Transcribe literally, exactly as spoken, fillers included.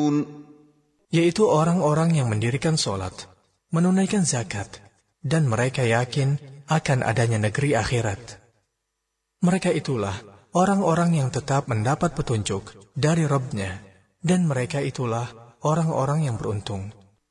yaitu orang-orang yang mendirikan sholat, menunaikan zakat, dan mereka yakin akan adanya negeri akhirat. Mereka itulah orang-orang yang tetap mendapat petunjuk dari Rabb-Nya, dan mereka itulah orang-orang yang beruntung.